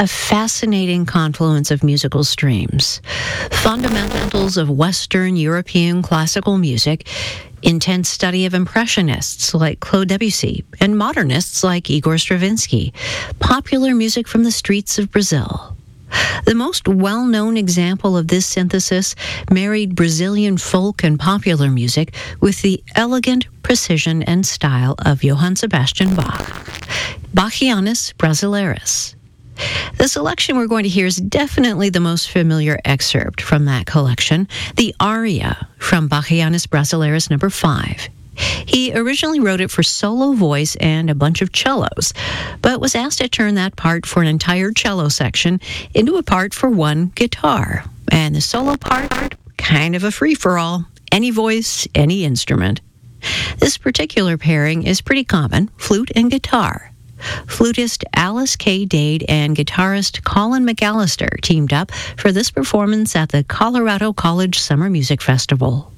a fascinating confluence of musical streams. Fundamentals of Western European classical music, intense study of impressionists like Claude Debussy, and modernists like Igor Stravinsky, popular music from the streets of Brazil. The most well-known example of this synthesis married Brazilian folk and popular music with the elegant precision and style of Johann Sebastian Bach, Bachianas Brasileiras. The selection we're going to hear is definitely the most familiar excerpt from that collection, the aria from Bachianas Brasileiras No. 5. He originally wrote it for solo voice and a bunch of cellos, but was asked to turn that part for an entire cello section into a part for one guitar. And the solo part, kind of a free-for-all, any voice, any instrument. This particular pairing is pretty common, flute and guitar. Flutist Alice K. Dade and guitarist Colin McAllister teamed up for this performance at the Colorado College Summer Music Festival.